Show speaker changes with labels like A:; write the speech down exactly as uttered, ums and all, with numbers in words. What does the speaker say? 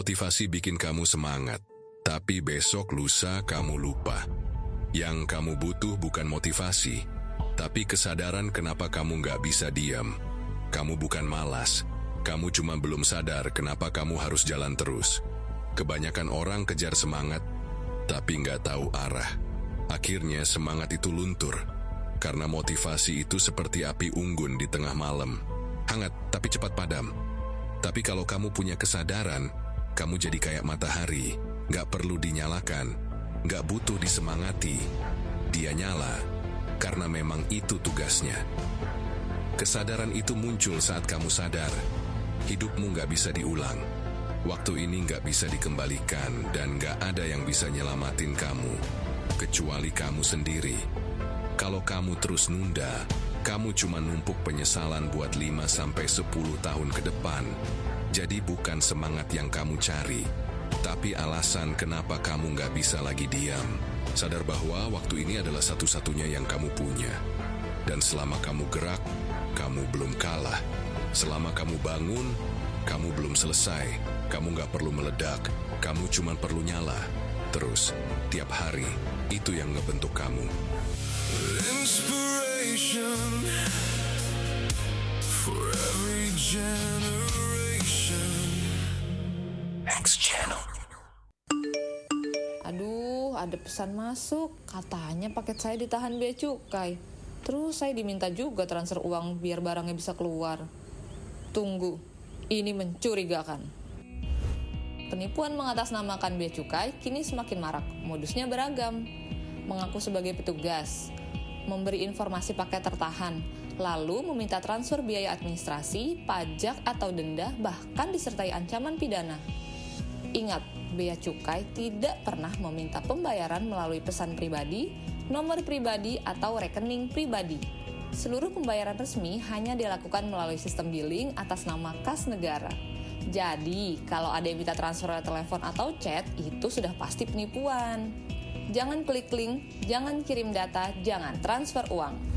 A: Motivasi bikin kamu semangat, tapi besok lusa kamu lupa. Yang kamu butuh bukan motivasi, tapi kesadaran kenapa kamu nggak bisa diam. Kamu bukan malas, kamu cuma belum sadar kenapa kamu harus jalan terus. Kebanyakan orang kejar semangat, tapi nggak tahu arah. Akhirnya semangat itu luntur, karena motivasi itu seperti api unggun di tengah malam. Hangat, tapi cepat padam. Tapi kalau kamu punya kesadaran, kamu jadi kayak matahari, nggak perlu dinyalakan, nggak butuh disemangati. Dia nyala, karena memang itu tugasnya. Kesadaran itu muncul saat kamu sadar, hidupmu nggak bisa diulang. Waktu ini nggak bisa dikembalikan dan nggak ada yang bisa nyelamatin kamu, kecuali kamu sendiri. Kalau kamu terus nunda, kamu cuma numpuk penyesalan buat lima sampai sepuluh tahun ke depan. Jadi bukan semangat yang kamu cari, tapi alasan kenapa kamu nggak bisa lagi diam. Sadar bahwa waktu ini adalah satu-satunya yang kamu punya. Dan selama kamu gerak, kamu belum kalah. Selama kamu bangun, kamu belum selesai. Kamu nggak perlu meledak, kamu cuma perlu nyala. Terus, tiap hari, itu yang ngebentuk kamu. Inspiration for every generation. Next channel.
B: Aduh, ada pesan masuk. Katanya paket saya ditahan bea cukai. Terus saya diminta juga transfer uang biar barangnya bisa keluar. Tunggu, ini mencurigakan. Penipuan mengatasnamakan bea cukai kini semakin marak. Modusnya beragam. Mengaku sebagai petugas, memberi informasi paket tertahan, lalu meminta transfer biaya administrasi, pajak atau denda, bahkan disertai ancaman pidana. Ingat, bea cukai tidak pernah meminta pembayaran melalui pesan pribadi, nomor pribadi, atau rekening pribadi. Seluruh pembayaran resmi hanya dilakukan melalui sistem billing atas nama kas negara. Jadi, kalau ada yang minta transfer lewat telepon atau chat, itu sudah pasti penipuan. Jangan klik link, jangan kirim data, jangan transfer uang.